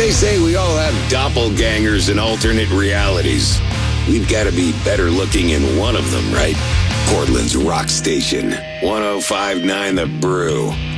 They say we all have doppelgangers and alternate realities. We've got to be better looking in one of them, right? Portland's rock station, 105.9 The Brew.